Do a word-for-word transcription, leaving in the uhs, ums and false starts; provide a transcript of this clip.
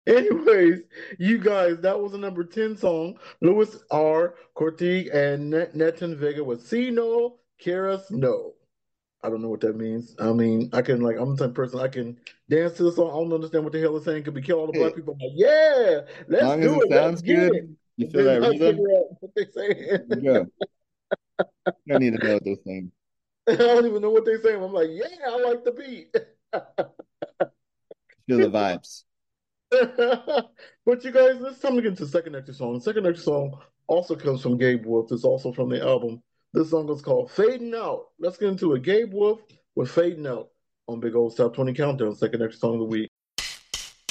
Anyways, you guys, that was the number ten song. Louis R. Cortez and Net Netin Vega with See No, Keras No. I don't know what that means. I mean, I can like I'm the type of person I can dance to the song. I don't understand what the hell it's saying. Could be kill all the black Hey, people. I'm like, yeah, as let's long as do it it. Let's sounds get it. good, you But feel then that I rhythm, figure out what they're saying. you go. You don't need to know what they're saying. I don't even know what they're saying. I'm like, yeah, I like the beat. Feel the vibes. But you guys, it's time to get into the second extra song. The second extra song also comes from Gabe Wolf. It's also from the album. This song is called Fading Out. Let's get into it. Gabe Wolf with Fading Out on Big Old Top twenty Countdown, second extra song of the week.